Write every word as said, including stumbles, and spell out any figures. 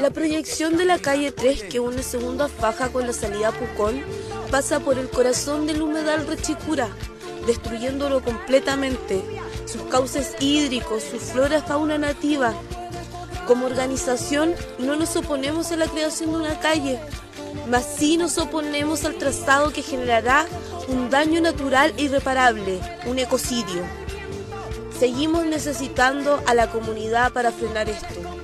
La proyección de la calle tres, que une Segunda Faja con la salida a Pucón, pasa por el corazón del humedal Rechicura, destruyéndolo completamente, sus cauces hídricos, su flora y fauna nativa. Como organización no nos oponemos a la creación de una calle, mas sí nos oponemos al trazado que generará un daño natural e irreparable, un ecocidio. Seguimos necesitando a la comunidad para frenar esto.